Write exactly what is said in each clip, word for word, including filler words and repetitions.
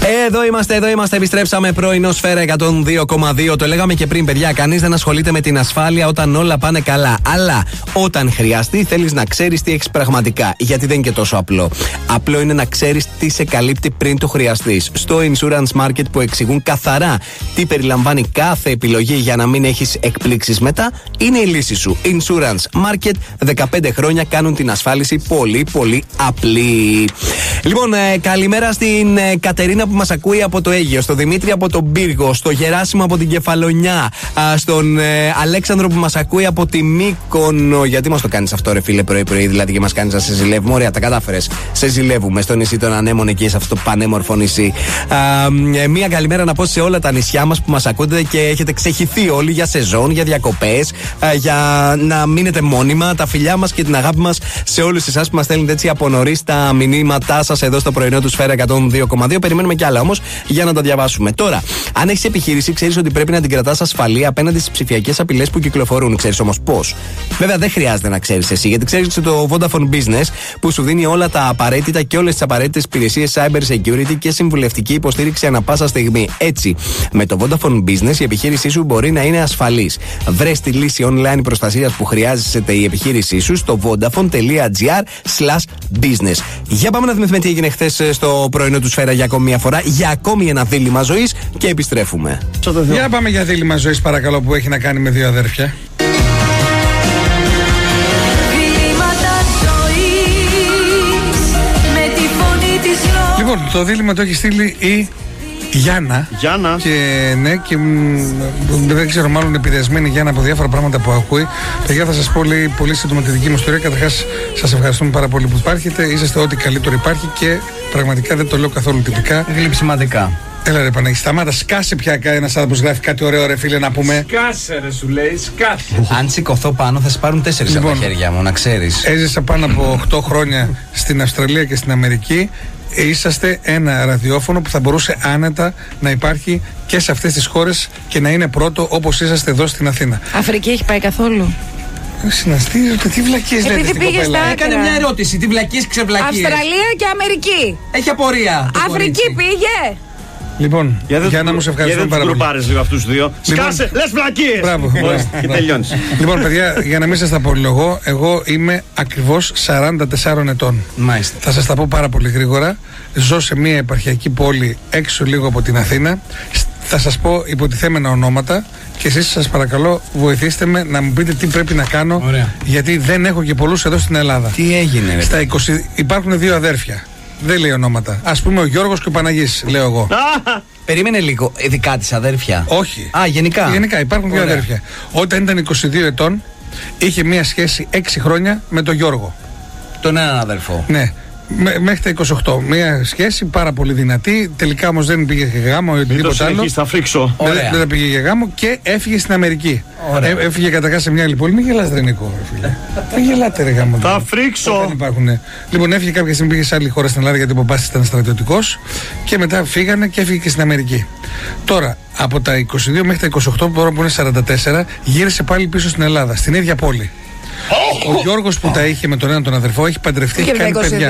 Εδώ είμαστε, εδώ είμαστε. Επιστρέψαμε πρωινό Σφαίρα εκατόν δύο κόμμα δύο. Το λέγαμε και πριν, παιδιά. Κανείς δεν ασχολείται με την ασφάλεια όταν όλα πάνε καλά. Αλλά όταν χρειαστεί, θέλεις να ξέρεις τι έχεις πραγματικά. Γιατί δεν είναι και τόσο απλό. Απλό είναι να ξέρεις τι σε καλύπτει πριν το χρειαστείς. Στο Insurance Market που εξηγούν καθαρά τι περιλαμβάνει κάθε επιλογή για να μην έχεις εκπλήξεις μετά, είναι η λύση σου. Insurance Market, δεκαπέντε χρόνια κάνουν την ασφάλιση πολύ, πολύ απλή. Λοιπόν, ε, καλημέρα στην ε, Κατερίνα που μας ακούει από το Αίγαιο, στο Δημήτρη από τον Πύργο, στο Γεράσιμο από την Κεφαλονιά, α, στον ε, Αλέξανδρο που μας ακούει από τη Μύκονο. Γιατί μας το κάνεις αυτό, ρε φίλε, πρωί-πρωί, δηλαδή, και μας κάνεις να σε ζηλεύουμε? Ωραία, τα κατάφερες. Σε ζηλεύουμε στο νησί των Ανέμων, εκεί σε αυτό το πανέμορφο νησί. Α, ε, μία καλημέρα να πω σε όλα τα νησιά μας που μας ακούτε και έχετε ξεχυθεί όλοι για σεζόν, για διακοπές, α, για να μείνετε μόνιμα. Τα φιλιά μας και την αγάπη μας σε όλους εσάς που μας στέλνετε έτσι από νωρίς τα μηνύματά σας εδώ στο πρωινό του Σφαίρα εκατόν δύο κόμμα δύο. Περιμένουμε κι άλλα όμως για να τα διαβάσουμε. Τώρα, αν έχεις επιχείρηση, ξέρεις ότι πρέπει να την κρατάς ασφαλή απέναντι στις ψηφιακές απειλές που κυκλοφορούν. Ξέρεις όμως πώς? Βέβαια, δεν χρειάζεται να ξέρεις εσύ, γιατί ξέρεις το Vodafone Business που σου δίνει όλα τα απαραίτητα και όλες τις απαραίτητες υπηρεσίες cyber security και συμβουλευτική υποστήριξη ανά πάσα στιγμή. Έτσι, με το Vodafone Business η επιχείρησή σου μπορεί να είναι ασφαλής. Βρες τη λύση online προστασίας που χρειάζεται η επιχείρησή σου στο vodafone.gr slash business. Για πάμε να θυμηθούμε τι έγινε χθες στο πρωινό του Σφαίρα για ακόμη μια φορά, για ακόμη ένα δίλημμα ζωής και επιστρέφουμε. Για πάμε για δίλημμα ζωής, παρακαλώ, που έχει να κάνει με δύο αδέρφια. Λοιπόν, το δίλημμα το έχει στείλει η Γιάννα. Γιάννα. Και ναι, και μ, δεν ξέρω, μάλλον επηρεασμένη Γιάννα από διάφορα πράγματα που ακούει. Παιδιά, θα σας πω λέει, πολύ σύντομα τη δική μου ιστορία. Καταρχάς, σας ευχαριστούμε πάρα πολύ που υπάρχετε. Είσαστε ό,τι καλύτερο υπάρχει και πραγματικά δεν το λέω καθόλου τυπικά. Γλυψιματικά. Έλα ρε Παναγί, σταμάτα, σκάσε πια ένας άνθρωπος γράφει κάτι ωραίο, ρε φίλε, να πούμε. Σκάσε ρε, σου λέει, σκάσε. Αν σηκωθώ πάνω θα σε πάρουν τέσσερις λοιπόν, από τα χέρια μου, να ξέρεις. Έζησα πάνω από οκτώ χρόνια στην Αυστραλία και στην Αμερική. Είσαστε ένα ραδιόφωνο που θα μπορούσε άνετα να υπάρχει και σε αυτές τις χώρες και να είναι πρώτο όπως είσαστε εδώ στην Αθήνα. Αφρική έχει πάει καθόλου? Συναστήρετε, τι βλακίες λέτε στην κοπέλα? Έκανε μια ερώτηση, τι βλακίες ξεβλακίες. Αυστραλία και Αμερική. Έχει απορία. Αφρική πήγε. Λοιπόν, για, για να μου σε ευχαριστούμε πάρα πολύ. Για να τους λίγο αυτούς τους δύο. Λοιπόν, σκάσε, λες βλακίες. Μπράβο, μπράβο. Και τελειώνεις. Λοιπόν, παιδιά, για να μην σας τα πολυλογώ, εγώ είμαι ακριβώς σαράντα τεσσάρων ετών. Μάλιστα. Θα σας τα πω πάρα πολύ γρήγορα. Ζω σε μια επαρχιακή πόλη έξω λίγο από την Αθήνα. Θα σας πω υποτιθέμενα ονόματα και εσείς σας παρακαλώ βοηθήστε με να μου πείτε τι πρέπει να κάνω. Ωραία. Γιατί δεν έχω και πολλούς εδώ στην Ελλάδα. Τι έγινε, ρε? Στα είκοσι υπάρχουν δύο αδέρφια. Δεν λέει ονόματα. Ας πούμε ο Γιώργος και ο Παναγής, λέω εγώ. Περίμενε λίγο, ειδικά της αδέρφια. Όχι. Α, γενικά. Γενικά υπάρχουν δύο Ωραία. αδέρφια. Όταν ήταν είκοσι δύο ετών, είχε μία σχέση έξι χρόνια με τον Γιώργο. Τον έναν αδερφό. Ναι. Μέ, μέχρι τα είκοσι οκτώ. Μία σχέση πάρα πολύ δυνατή. Τελικά όμως δεν πήγε για γάμο ή οτιδήποτε άλλο. Θα φρίξω. Δεν, δεν πήγε για γάμο και έφυγε στην Αμερική. Ε, έφυγε καταρχάς σε μια άλλη πόλη. Μην γελάς, Νικό, ρε φίλε. Μην γελάτε, ρε γάμο. Θα φρίξω. Δεν υπάρχουν. Λοιπόν, έφυγε κάποια στιγμή, πήγε σε άλλη χώρα στην Ελλάδα γιατί ο παπάς ήταν στρατιωτικός. Και μετά φύγανε και έφυγε και στην Αμερική. Τώρα, από τα είκοσι δύο μέχρι τα είκοσι οκτώ, τώρα που είναι σαράντα τέσσερα, γύρισε πάλι πίσω στην Ελλάδα, στην ίδια πόλη. Ο Γιώργος που τα είχε με τον έναν τον αδερφό έχει παντρευτεί, έχει κάνει παιδιά.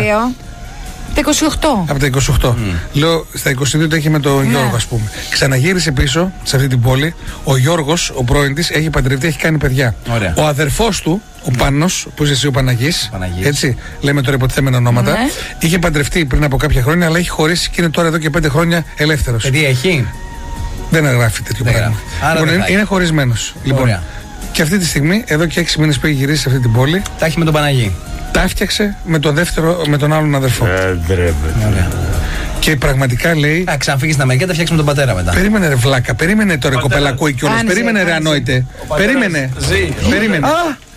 Τα είκοσι οκτώ. Από τα είκοσι οκτώ. Mm. Λέω στα είκοσι δύο το είχε με τον ναι. Γιώργο, ας πούμε. Ξαναγύρισε πίσω σε αυτή την πόλη. Ο Γιώργος, ο πρώην της, έχει παντρευτεί, έχει κάνει παιδιά. Ωραία. Ο αδερφός του, ο Πάνος, που είσαι εσύ ο Παναγής, Παναγής. έτσι, λέμε τώρα υποτιθέμενα ονόματα, ναι. είχε παντρευτεί πριν από κάποια χρόνια, αλλά έχει χωρίσει και είναι τώρα εδώ και πέντε χρόνια ελεύθερος. Παιδί έχει. Δεν γράφει τέτοιο πράγμα. Λοιπόν, είναι, είναι χωρισμένος. Λοιπόν, και αυτή τη στιγμή, εδώ και έξι μήνες που έχει γυρίσει σε αυτή την πόλη, τα έχει με τον Παναγί. Τα έφτιαξε με τον δεύτερο, με τον άλλον αδερφό. Ε, Ωραία. Και πραγματικά λέει. Α, ξαναφύγει στην Αμερική, τα φτιάξει με τον πατέρα μετά. Περίμενε, ρε βλάκα, περίμενε τώρα κοπελακό κιόλας. Περίμενε, ρε ανόητε. Περίμενε. Περίμενε.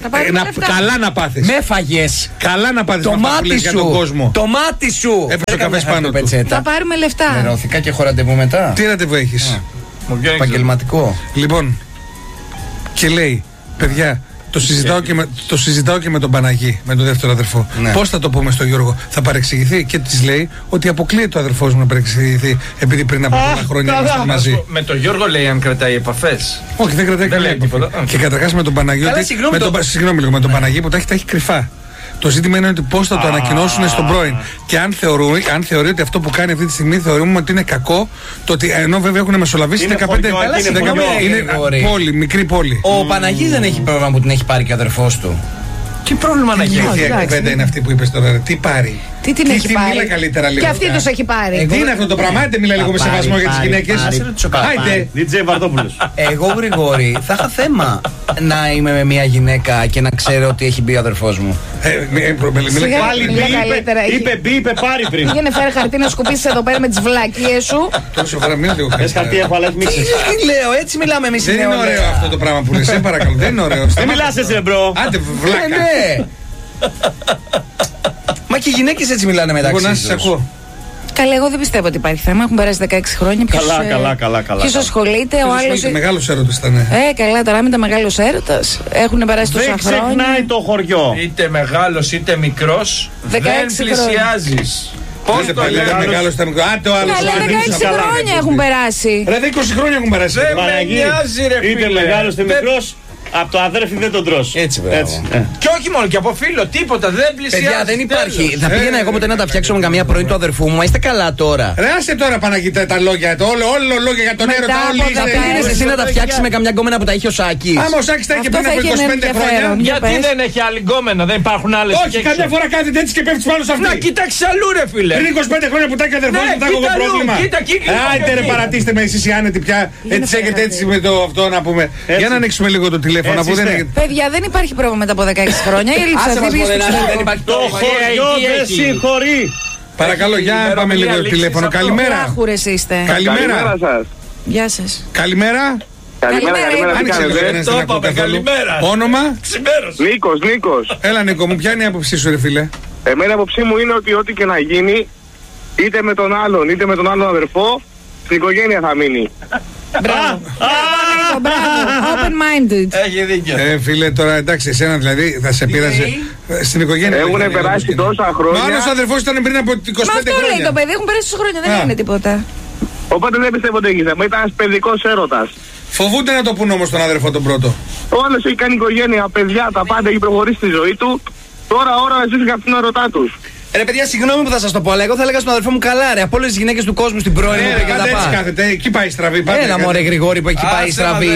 Καλά να πάθεις. Με φαγες. Καλά να πάθεις. Το μάτι σου. Το μάτι σου. Έφερε καφέ πάνω του. Θα πάρουμε λεφτά. Νερώθηκα και έχω ραντεβού μετά. Τι ραντεβού έχεις? Επαγγελματικό. Λοιπόν, και λέει, παιδιά. Το συζητάω, και με, το συζητάω και με τον Παναγί, με τον δεύτερο αδερφό. Ναι. Πώς θα το πούμε στον Γιώργο? Θα παρεξηγηθεί? Και της λέει ότι αποκλείεται ο αδερφός μου να παρεξηγηθεί επειδή πριν από πολλά χρόνια ήμασταν μαζί. Με τον Γιώργο λέει αν κρατάει επαφές. Όχι, δεν κρατάει δεν λέει τίποτα. Και καταρχάς με τον Παναγί. Καλά, ότι, συγγνώμη, με το... τον, συγγνώμη λίγο, με τον Παναγί που τα έχει, τα έχει κρυφά. Το ζήτημα είναι ότι πώς θα το ανακοινώσουν στον πρώην. Και αν θεωρεί, αν θεωρεί ότι αυτό που κάνει αυτή τη στιγμή θεωρούμε ότι είναι κακό, το ότι ενώ βέβαια έχουν μεσολαβήσει δεκαπέντε. Είναι πόλη, μικρή πόλη. Ο Παναγής δεν έχει πρόβλημα που την έχει πάρει και ο αδερφός του. Τι πρόβλημα να γίνει. Τι κουβέντα είναι αυτή που είπες τώρα, τι πάρει. Τι την έχει πάρει. Μίλα καλύτερα λίγο. Και αυτή τους έχει πάρει. Τι είναι αυτό το πράγμα, άντε μίλα λίγο με σεβασμό για τις γυναίκες. Άιντε. ντι τζέι Βαρδόπουλος. Εγώ, Γρηγόρη, θα είχα θέμα να είμαι με μια γυναίκα και να ξέρω ότι έχει μπει ο αδερφός μου. Πάλι είπε μπει, είπε πάρει πριν. Πήγαινε φέρε χαρτί να σκουπίσεις εδώ πέρα με τις βλακίες σου. Τόσο φορά μην λίγο Πες χαρτί έχω αλλά μίξες. Τι λέω, έτσι μιλάμε εμείς. Δεν είναι ωραίο αυτό το πράγμα που λες, σε παρακαλώ. Δεν είναι ωραίο. Δεν μιλάς έτσι, μπρο. Άντε, βλάκα. Μα και οι γυναίκες έτσι μιλάνε μεταξύ τους. Καλά, εγώ δεν πιστεύω ότι υπάρχει θέμα. Έχουν περάσει δεκαέξι χρόνια. Ποιος, Καλά, ε, καλά, καλά, καλά. Ποιος ασχολείται, ο άλλος. Μεγάλος έρωτας ήταν. Ε, καλά, τώρα μην τα μεγάλος έρωτας. Έχουν περάσει τόσα Δεν χρόνια. ξεχνάει το χωριό. Είτε μεγάλος είτε μικρός, δεν δεκαέξι πλησιάζεις. Πώς το λέει μεγάλος ήταν μικρό. Άντε ο άλλος. Καλά, δεκαέξι χρόνια έχουν περάσει. Ρε, είκοσι χρόνια έχουν περάσει. Δεν με νοιάζει ρε φίλε. Είτε μεγάλος είτε μικρός. Από το αδέρφι δεν τον τρως. Έτσι, έτσι. Ε. Και όχι μόνο, και από φίλο, τίποτα, δεν πλησιάζει. Παιδιά, δεν υπάρχει. τέλος. Θα πήγαινα εγώ ποτέ να τα φτιάξω με καμία πρώην του αδερφού μου. Μα είστε καλά τώρα. Ρε, άσε τώρα Παναγίτα τα λόγια. Το όλο, όλο λόγια για τον Μετά έρωτα. από Όλοι Θα είστε. πήγαινε εσύ να τα φτιάξει με καμιά γκόμενα που τα είχε ο Σάκης. Άμα ο Σάκης τα είχε Αυτό πριν θα από είχε είκοσι πέντε ενδιαφέρον. χρόνια. Για Γιατί πες. δεν έχει άλλη γκόμενα, δεν υπάρχουν άλλες. Όχι, καμιά φορά κάνετε έτσι και πέφτει πάνω σε Να αυτή. κοίταξε αλλού ρε φίλε. Πριν είκοσι πέντε χρόνια που τα είχε αδερφός Ναι, μου, τα έχω εγώ κοίτα αλλού, πρόβλημα. κοίτα εκεί, κοίτα Άιντε ρε, εκεί. παρατήστε με εσείς οι άνετοι πια. Έτσι έχετε έτσι με το αυτό να πούμε. Για να ανοίξουμε λίγο το τηλέφωνο που δεν έχετε. Παιδιά, δεν υπάρχει πρόβλημα μετά από δεκαέξι χρόνια. Η Άσε μας Ελισαβή μωρέ, πήγε να στο δεν υπάρχει Το χωριό δεν συγχωρεί. Παρακαλώ, για ημερομηνία πάμε λίγο το λήξης τηλέφωνο. αυτό. Καλημέρα. Βράχουρες είστε. Καλημέρα. σας. Γεια σας. Καλημέρα. Καλημέρα, καλημέρα. Τι Άνοιξε το κάνετε? κανένας, Το δεν ακούω είπαμε, καθόλου. καλημέρα. Όνομα. Ξημέρωσε. Νίκος, Νίκος. Έλα Νίκο μου, ποια είναι η άποψή σου ρε φίλε. Εμένα η άποψή μου είναι ότι ό,τι και να γίνει, είτε με τον άλλον είτε με τον άλλον αδερφό, στην οικογένεια θα μείνει. Μπράβο. Μπράβο. Open minded. Έχει δίκιο. Ε, φίλε, τώρα εντάξει, εσένα δηλαδή θα σε πείραζε ε, στην οικογένεια. Έχουν δεν είναι περάσει όπως τόσα και να- χρόνια. Μα άλλος αδερφός ήταν πριν από είκοσι Μα πέντε αυτό λέει χρόνια. το παιδί. Έχουν περάσει τόσα χρόνια. Δεν Α. έγινε τίποτα. Οπότε δεν πιστεύω ότι έχει θέμα. Ήταν ένας παιδικός έρωτας. Φοβούνται να το πούν όμως τον αδερφό τον πρώτο. Ο άλλος έχει κάνει οικογένεια, παιδιά, τα πάντα, έχει προχωρήσει στη ζωή του. Τώρα ώρα να ζήσει αυτήν την ερωτά τους. Ρε παιδιά, συγγνώμη που θα σας το πω, αλλά εγώ θα έλεγα στον αδερφό μου καλά, ρε. Από όλες τις γυναίκες του κόσμου στην πρώην μου Ε, πήγε ρε, να κάντε έτσι πάει. κάθεται, εκεί πάει στραβή. πάτε, Έλα κάντε. μωρέ Γρηγόρη που εκεί πάει στραβή.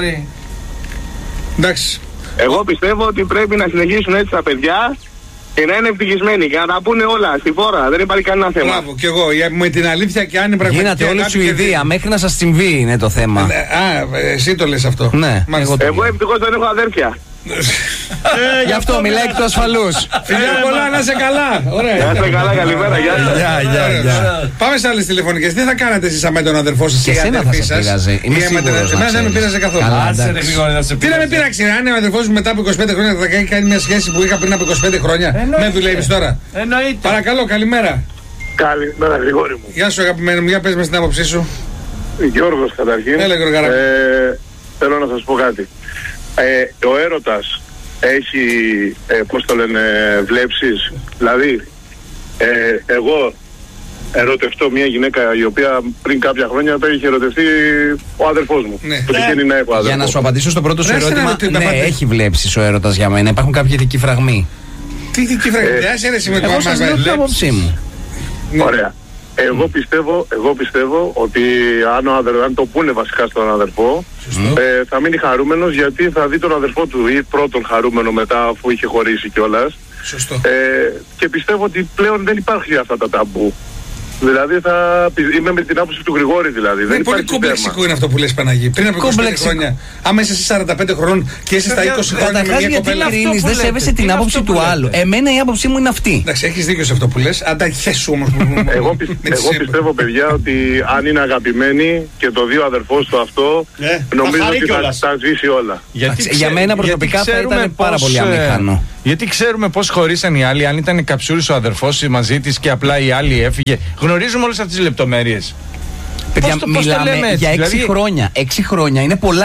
Εντάξει. Εγώ πιστεύω ότι πρέπει να συνεχίσουν έτσι τα παιδιά και να είναι ευτυχισμένοι και να τα πούνε όλα στη φόρα. Δεν υπάρχει κανένα θέμα. Μπράβο, κι εγώ. για- Με την αλήθεια και αν είναι πραγματική. Γίνατε όλη αγάπη και Σουηδία, μέχρι να σας συμβεί είναι το θέμα. δι- Α, εσύ το λες αυτό. Ναι, Μάλιστα. εγώ το Εγώ λέω. ευτυχώς δεν έχω αδέρφια. Γι' αυτό μιλάει εκ του ασφαλούς. Φιλιά πολλά, να είσαι καλά. Ωραία. Να είστε καλά, καλημέρα, γεια σας. Γεια, γεια, γεια. Πάμε σε άλλες τηλεφωνικές. Τι θα κάνατε εσείς με τον αδερφό σας Και ή η εσένα θα αδερφή σε σας? πείραζε. Είμαι Ή με τον- σίγουρος να Εμένα δεν με ξέρεις. πείραζε καθόλου. Καλά, Άσε ρε εντάξει. Γρηγόρη να σε Τι να με πειράξει, αν είναι ο αδερφός μου μετά από είκοσι πέντε χρόνια θα κάνει κάνει μια σχέση που είχα πριν από είκοσι πέντε χρόνια. Με δουλεύεις τώρα. Εννοείται. Παρακαλώ, καλημέρα. Καλημέρα, Γρηγόρη μου. Γεια σου αγαπημένο μου, για πες μας την άποψή σου. Γιώργος καταρχήν. Έλα, Γιώργαρα. Ε, θέλω να σας πω κάτι. Ε, ο έρωτας έχει, ε, πώς το λένε, βλέψεις. Δηλαδή, ε, εγώ ερωτευτώ μια γυναίκα η οποία πριν κάποια χρόνια το είχε ερωτευτεί ο αδερφός μου. Ναι. Το τυχαίνει να έχω αδερφό. Για να σου απαντήσω στο πρώτο σου Ρε, άσε να ερώτημα, ρωτήσω, να ναι, απαντήσω. έχει βλέψεις ο έρωτας για μένα. Υπάρχουν κάποιοι ειδικοί φραγμοί. Τι δική φραγμιά, άσε ρε με το Εγώ σας λέω την άποψή μου. Ωραία. Εγώ πιστεύω, εγώ πιστεύω ότι αν, ο αδερ, αν το πούνε βασικά στον αδερφό, ε, θα μείνει χαρούμενος γιατί θα δει τον αδερφό του ή πρώτον χαρούμενο μετά αφού είχε χωρίσει κιόλας. Σωστό. Ε, και πιστεύω ότι πλέον δεν υπάρχει αυτά τα ταμπού. Δηλαδή θα, είμαι με την άποψη του Γρηγόρη δηλαδή. Είναι δεν πολύ υπάρχει κομπλεξικό θέμα. είναι αυτό που λες Παναγί. Πριν από είκοσι πέντε Κομπλεξικό. χρόνια, άμα είσαι εσύ σαράντα πέντε χρονών και είσαι στα είκοσι χρόνια με Καταρχάς μια γιατί κοπέλα. κρίνεις, δεν λέτε, σέβεσαι τι την είναι άποψη αυτό του που άλλου. λέτε. Εμένα η άποψή μου είναι αυτή. Εντάξει, έχεις δίκιο σε αυτό που λες. Ανταχέσου όμως. Εγώ, πι- εγώ πιστεύω, παιδιά, ότι αν είναι αγαπημένοι και το δύο αδερφός του αυτό, Ε, νομίζω θα χαρεί ότι θα κιόλας. τα σβήσει όλα. Γιατί Για ξέ- μένα γιατί προσωπικά θα ξέρουμε ήταν πάρα πώς, πολύ ε, αμήχανο. Γιατί ξέρουμε πώς χωρίσαν οι άλλοι, αν ήταν καψούρης ο αδερφός μαζί της και απλά η άλλη έφυγε. Γνωρίζουμε όλες αυτές τις λεπτομέρειες. Παιδιά, Πώς το- πώς το μιλάμε λέμε έτσι, για έξι δηλαδή- χρόνια. Έξι χρόνια είναι πολλά.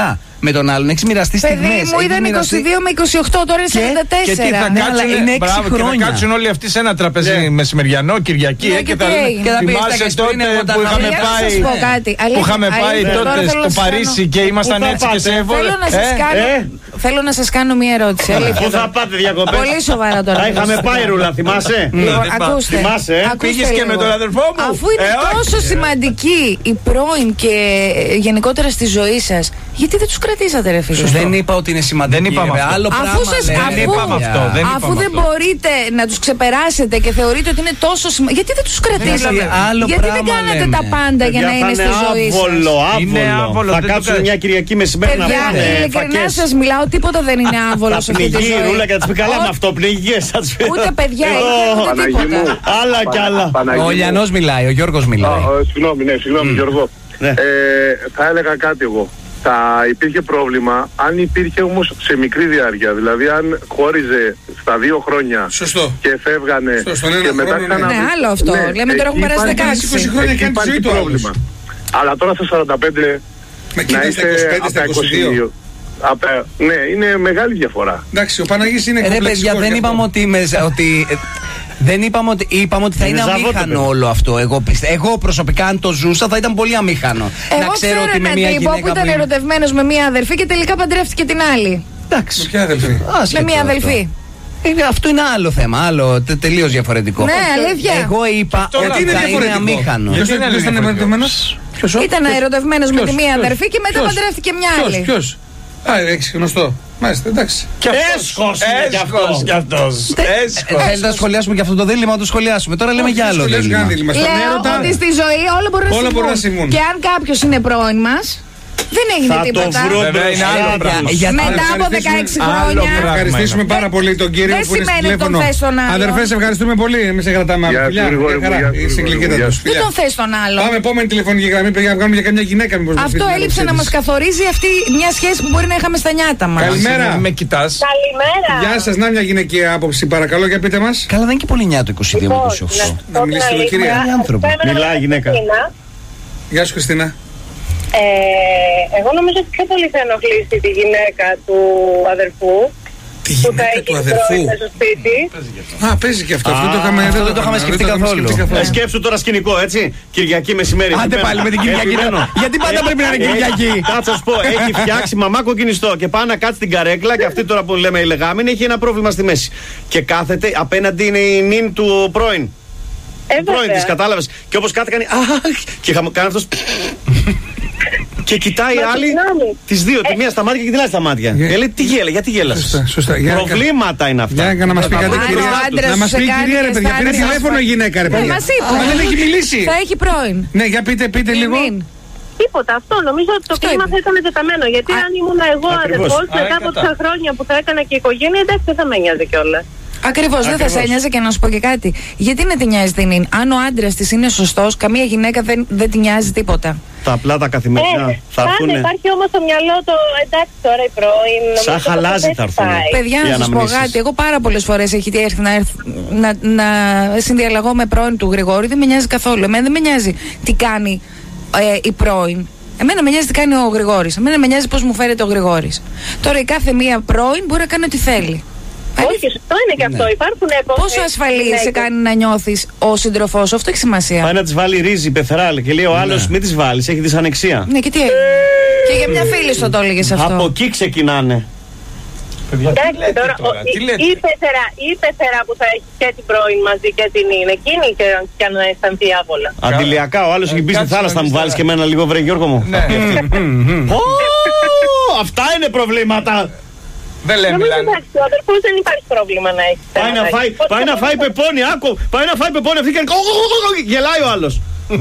με τον άλλον. Έχει μοιραστεί στιγμές. Παιδί μου ήταν είκοσι δύο με είκοσι οκτώ, τώρα είναι σαράντα τέσσερα. Και τι θα Ναι, κάτσουν, αλλά είναι έξι μπράβο, και χρόνια. θα κάτσουν όλοι αυτοί σε ένα τραπέζι μεσημεριανό, Κυριακή. Ναι, ε, και και θα τι λένε, έγινε. Και θα πει, θυμάσαι «Στάκης, τότε πριν εγώ τα που είχα είχαμε πει». Να πάει. σας πω κάτι. Που Αλήθεια, είχαμε πάει αλήθεια, τώρα τότε θέλω στο να σας Παρίσι κάνω- και ήμασταν Πού θα έτσι και σε πάτε? έβολε. Θέλω να σας Ε, κάνω, ε. θέλω να σας κάνω μια ερώτηση. αλήθεια Πού θα τώρα. πάτε διακοπές? Πολύ σοβαρά τώρα. Α, θέλω να είχαμε σας πάει κάνω. ρούλα, θυμάσαι? Λοιπόν, δεν ακούστε. Θυμάσαι, ε? Ακούστε Πήγες και με λίγο. τον αδερφό μου. Αφού είναι Ε, όχι. τόσο σημαντική η πρώην και ε, γενικότερα στη ζωή σας, γιατί δεν τους κρατήσατε, ρε φίλε? Δεν είπα ότι είναι σημαντικό. Δεν είπαμε αυτό. Άλλο Αφού, πράγμα. σας, λέμε. αφού, Δεν είπαμε αυτό, δεν αφού είπαμε δεν αυτό. μπορείτε να τους ξεπεράσετε και θεωρείτε ότι είναι τόσο σημαντικό, γιατί δεν τους κρατήσατε? λέμε. Άλλο Γιατί δεν πράγμα κάνατε λέμε. τα πάντα για Παιδιά, να θα είναι στη ζωή σας? άβολο, Είναι άβολο, άβολο. Θα δεν το κάτσουν κάνεις. μια Κυριακή μεσημέρι να Παιδιά, πούνε ειλικρινά φακές. σας μιλάω, τίποτα δεν είναι άβολο Θα σε αυτή τη πνιγεί η ζωή. ρούλα και θα της πει καλά με Ό- αυτό, πνιγικές θα της πει. Ούτε παιδιά, Εγώ, ούτε Παναγί μου. τίποτα. Άλλα κι άλλα. Παναγί Ο μου. Λιανός μιλάει, ο Γιώργος Α, μιλάει. α, Συγγνώμη, ναι, συγγνώμη Γιώργο. Ναι. Ε, θα έλεγα κάτι εγώ. Θα υπήρχε πρόβλημα αν υπήρχε όμως σε μικρή διάρκεια. Δηλαδή αν χώριζε στα δύο χρόνια Σωστό. και φεύγανε Στο- στον ένα και μετά χρόνο, ναι. ξανά... Ναι, άλλο αυτό. Λέμε τώρα έχουν εκεί περάσει υπάρχει- δεκαέξι. είκοσι χρόνια εκεί κάνει τη ζωή υπάρχει του πρόβλημα. άλλος. Αλλά τώρα στα σαράντα πέντε Με να κοίτα στα είσαι είκοσι πέντε, από στα τα είκοσι δύο. απ' τα- ναι, είναι μεγάλη διαφορά. Εντάξει, ο Παναγής είναι Ρε παιδιά, κομπλεξικός δεν γι' αυτό. είπαμε ότι, με- ότι ε, δεν είπαμε ότι, είπαμε ότι θα Είναι είναι ζαβότο, αμήχανο παιδί. όλο αυτό. Εγώ, πιστε, εγώ προσωπικά, αν το ζούσα, θα ήταν πολύ αμήχανο. Εγώ ξέρω έναν τύπο που ήταν είναι- ερωτευμένος με μία αδερφή και τελικά παντρεύτηκε την άλλη. Εντάξει. Ποια αδελφή? Άσχετο Με μία αυτό. αδελφή. Είναι, αυτό είναι άλλο θέμα, άλλο τε, τελείως διαφορετικό. Ναι, αλήθεια. Εγώ είπα Τώρα ότι Γιατί είναι θα είναι διαφορετικό? αμήχανο. Ποιος Γιατί είναι ποιος ήταν διαφορετικό? ερωτευμένος? Ποιος ο? Ήταν ερωτευμένος με Ποιος? τη μία Ποιος? αδερφή και μετά Ποιος? παντρεύτηκε μια Ποιος? άλλη. Ποιος? Α, έχεις γνωστό. Μάλιστα, εντάξει. Και αυτός- Έσχος είναι κι αυτό. Έσχος κι αυτός. Ε, Έσχος. Θέλετε να σχολιάσουμε και αυτό το δίλημμα, να το σχολιάσουμε. Τώρα λέμε για άλλο Σχολιάζω δίλημμα. κανένα δίλημμα. Στον Λέω έρωτα, ότι στη ζωή όλα μπορούν να όλα μπορούν να συμβούν. συμβούν. Και αν κάποιος είναι πρώην μας, δεν έγινε Θα το τίποτα. βρω Βέβαια, είναι άλλο μπροστά πράγμα. τους. Για- Μετά από ευχαριστήσουμε. δεκαέξι Άλλο χρόνια. πράγμα. Ευχαριστήσουμε πάρα πολύ τον κύριο Δεν που είναι στο σημαίνει ότι τον τηλέφωνο. θες τον άλλον. Αδερφές, ευχαριστούμε πολύ. Εμείς σε κρατάμε Γεια σου, φιλιά. Γρηγόρη Μια μου, χαρά. γεια σου, Είσαι Γρηγόρη μου, γλυκύτατος. γεια Δεν τον θες τον άλλον. Πάμε επόμενη τηλεφωνική γραμμή, παιδιά, να βγάλουμε για καμιά γυναίκα. μήπως μας πει Αυτό την έλειψε άποψή να της. μας καθορίζει αυτή μια σχέση που μπορεί να είχαμε στα νιάτα μας. Καλημέρα. Με κοιτάς. Καλημέρα. Γεια σας, να μια γυναικεία άποψη, παρακαλώ, για πείτε μας. Καλά, δεν είναι και πολύ νιά το είκοσι δύο με Λοιπόν, είκοσι οκτώ. να Να μιλήσει εδώ, κυρία. Καλή άνθρωπο. Μιλάει η γυναίκα. Γεια σου, Χριστίνα. Ε, εγώ νομίζω ότι πιο πολύ θα ενοχλήσει τη γυναίκα του αδερφού. Τη Που θα γυναίκα έχει του αδερφού. πρώην στο σπίτι. Α, παίζει και αυτό. Αυτό το είχαμε αυτό δεν το είχαμε σκεφτεί καθόλου. Ε, σκέψου τώρα σκηνικό, έτσι. Κυριακή μεσημέρι. Άντε εκεί πάλι πέρα. με την Κυριακή. Επιμένω. Γιατί πάντα Ε, πρέπει να είναι ε, Κυριακή. Κάτσε να σου πω, έχει φτιάξει μαμά κοκκινιστό και πάει να κάτσει την καρέκλα και αυτή τώρα που λέμε η λεγάμινη έχει ένα πρόβλημα στη μέση. Και κάθεται, απέναντι είναι η νυν του πρώην. Ε, Του πρώην βέβαια. τη, κατάλαβε. Και όπω κάτι κάνει. Αχ, και χαμο- κάνει αυτό. Και κοιτάει η Μα, άλλη συγγνώμη. τι δύο, τη μία στα μάτια και την άλλη στα μάτια. Για- Και λέει τι γέλα, γιατί γέλασε. Σωστά, σωστά. Για να- Προβλήματα είναι αυτά. Για να μας πει κάτι, Αν ο κυρία. άντρας Να μας σου πει η σε κάνει κυρία, ρε παιδιά. Πήρε αισθάνεσαι τηλέφωνο η γυναίκα, ρε Δεν παιδιά. μας είπε. Μα δεν έχει μιλήσει. Θα έχει πρώην. Ναι, για πείτε, πείτε λίγο. Μην. Τίποτα. Αυτό νομίζω ότι το Αυτό κλίμα είπε. θα ήταν τεταμένο. Γιατί Α, αν ήμουν εγώ ακριβώς. αδερφός, Α, μετά από κατά. τόσα χρόνια που θα έκανα και οικογένεια, εντάξει δεν θα με νοιάζει κιόλα. Ακριβώ, δεν θα σε ένοιαζε και να σου πω και κάτι. Γιατί να την νοιάζει την είναι. Αν ο άντρα τη είναι σωστό, καμία γυναίκα δεν, δεν την νοιάζει τίποτα. Τα απλά τα καθημερινά Ε, θα θα έρθουνε. υπάρχει όμως στο μυαλό το εντάξει τώρα η πρώην. νομίζω Σαν ότι χαλάζει δεν θα έρθουνε. πάει. Παιδιά, Οι να σα πω αναμνήσεις. κάτι. Εγώ πάρα πολλέ φορέ έχει έρθει να, έρθ, να, να συνδιαλλαγώ με πρώην του Γρηγόρη. Δεν με νοιάζει καθόλου. Εμένα δεν με νοιάζει τι κάνει ε, η πρώην. Εμένα με νοιάζει τι κάνει ο Γρηγόρης. Εμένα με νοιάζει πώ μου φέρεται ο Γρηγόρης. Τώρα η κάθε μία πρώην μπορεί να κάνει ό,τι θέλει. Όχι, σωστό είναι και αυτό. Υπάρχουν επόμενες Πόσο ασφαλή σε γυναίκες. κάνει να νιώθει ο σύντροφό σου, αυτό έχει σημασία. Πάει να τη βάλει ρύζι, πεθεράλ και λέει ο άλλο μην τη βάλει, έχει δυσανεξία. Ναι, και τι έγινε. Και για μια φίλη σου το έλεγε αυτό. Από εκεί ξεκινάνε. Παιδιά, τι Εντάξει, λέτε τώρα, τώρα, ο- τι η- λέτε. η πεθερά, η πεθερά που θα έχει και την πρώην μαζί και την είναι, εκείνη και, και αν αισθανθεί άβολα. Αντιλιακά, ο άλλο Ε, έχει μπει στη κάτσε θάλασσα, να θα μου δεις βάλει τώρα. και εμένα λίγο, βρε Γιώργο μου. Ναι. Ω, αυτά είναι προβλήματα. Δεν λέμε, Νομίζω μιλάνε. εντάξει, ο αδερφός δεν υπάρχει πρόβλημα να έχει. Πάει να φάει, πάει να φάει πεπόνι, άκου. Πάει να φάει πεπόνι, αυτή και κάνει. Γελάει ο άλλο.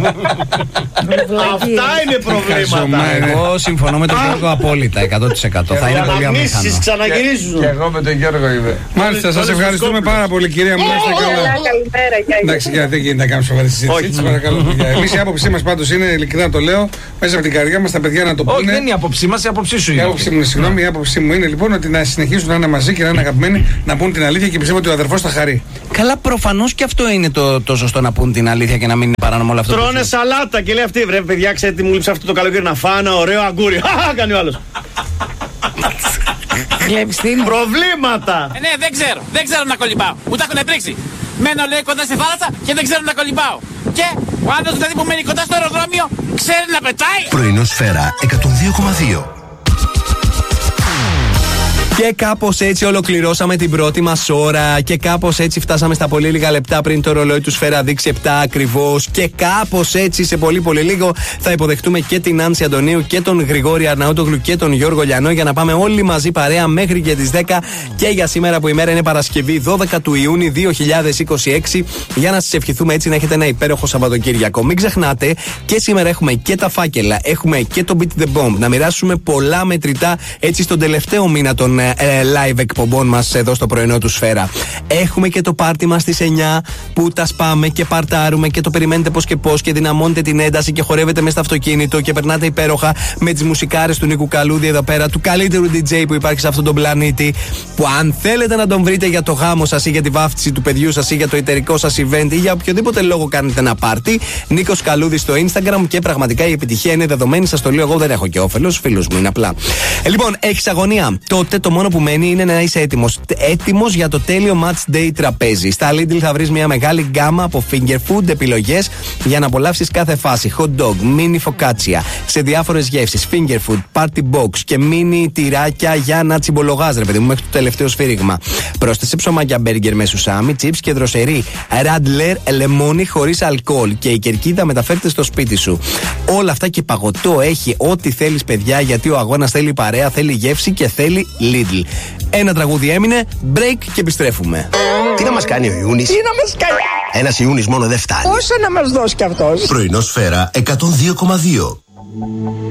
Αυτά είναι προβλήματα. Εγώ συμφωνώ με τον Γιώργο απόλυτα, εκατό τοις εκατό. Θα Οι είναι πολύ αναμνήσεις αμήχανο. ξαναγυρίζουν. Και εγώ με τον Γιώργο είμαι. Μάλιστα, σας Όλες ευχαριστούμε τις πάρα πολύ, κυρία μου. Να είστε καλά. Καλημέρα, γεια σας. Εντάξει, για- δεν γίνεται να κάνουμε σοβαρή συζήτηση. Όχι. Έτσι, παρακαλώ. Εμεί η άποψή μα πάντω είναι, ειλικρινά το λέω, μέσα από την καρδιά μα τα παιδιά να το Όχι, πούνε. δεν είναι η άποψή μα, η άποψή σου Η είναι. άποψή μου, είναι, συγγνώμη, η άποψή μου είναι λοιπόν ότι να συνεχίσουν να είναι μαζί και να είναι αγαπημένοι, να πούν την αλήθεια και πιστεύω ότι ο αδερφός θα χαρεί. Καλά, προφανώ και αυτό είναι το, το σωστό να πούν την αλήθεια και να μην είναι παράνομο όλο αυτό. που Τρώνε ζουν. σαλάτα και λέει αυτή, βρε παιδιά, ξέρετε τι μου λείψε αυτό το καλοκαίρι να φάω ένα ωραίο αγκούρι. Χαχα, κάνει ο άλλο. Βλέπεις τι είναι. Προβλήματα! Ε, ναι, δεν ξέρω. Δεν ξέρω να κολυμπάω. Μου τα έχουν πρίξει. Μένω, λέει, κοντά στη θάλασσα και δεν ξέρω να κολυμπάω. Και ο άνθρωπος δηλαδή που μένει κοντά στο αεροδρόμιο ξέρει να πετάει. Πρωινό Σφαίρα εκατόν δύο κόμμα δύο. Και κάπως έτσι ολοκληρώσαμε την πρώτη μας ώρα. Και κάπως έτσι φτάσαμε στα πολύ λίγα λεπτά πριν το ρολόι του Σφαίρα δείξει επτά ακριβώς. Και κάπως έτσι σε πολύ πολύ λίγο θα υποδεχτούμε και την Νάνση Αντωνίου και τον Γρηγόρη Αρναούτογλου και τον Γιώργο Λιανό για να πάμε όλοι μαζί παρέα μέχρι και τις δέκα. Και για σήμερα που η μέρα είναι Παρασκευή δώδεκα του Ιούνιου δύο χιλιάδες είκοσι έξι. Για να σας ευχηθούμε έτσι να έχετε ένα υπέροχο Σαββατοκύριακο. Μην ξεχνάτε και σήμερα έχουμε και τα φάκελα, έχουμε και το Beat the Bomb. Να μοιράσουμε πολλά μετρητά έτσι στον τελευταίο μήνα των live εκπομπών μας εδώ στο πρωινό του Σφαίρα. Έχουμε και το πάρτι μας στις εννιά που τα σπάμε και παρτάρουμε και το περιμένετε πώς και πώς και δυναμώνετε την ένταση και χορεύετε μέσα στο αυτοκίνητο και περνάτε υπέροχα με τις μουσικάρες του Νίκου Καλούδη εδώ πέρα, του καλύτερου ντι τζέι που υπάρχει σε αυτόν τον πλανήτη. Που αν θέλετε να τον βρείτε για το γάμο σας ή για τη βάφτιση του παιδιού σας ή για το εταιρικό σας event ή για οποιοδήποτε λόγο κάνετε ένα πάρτι, Νίκος Καλούδης στο Instagram και πραγματικά η επιτυχία είναι δεδομένη. Σας το λέω εγώ, δεν έχω και όφελος, φίλος μου είναι απλά. Ε, λοιπόν, έχεις αγωνία. Τότε το μόνο που μένει είναι να είσαι έτοιμος. Έτοιμος για το τέλειο match day τραπέζι. Στα Lidl θα βρεις μια μεγάλη γκάμα από finger food επιλογές για να απολαύσεις κάθε φάση. Hot dog, mini focaccia σε διάφορες γεύσεις, finger food, party box και mini τυράκια για να τσιμπολογάς, ρε παιδί μου, μέχρι το τελευταίο σφύριγμα. Πρόσθεσε ψωμάκια μπέργκερ με σουσάμι, chips και δροσερή Radler λεμόνι χωρίς αλκοόλ και η κερκίδα μεταφέρεται στο σπίτι σου. Όλα αυτά και παγωτό έχει ό,τι θέλεις, παιδιά, γιατί ο αγώνας θέλει παρέα, θέλει γεύση και θέλει Lidl. Ένα τραγούδι έμεινε, break και επιστρέφουμε. Τι να μας κάνει ο Ιούνις? Τι να μας κάνει? Ένας Ιούνις μόνο δεν φτάνει. Πόσα να μας δώσει κι αυτός? Πρωινό Σφαίρα εκατόν δύο κόμμα δύο.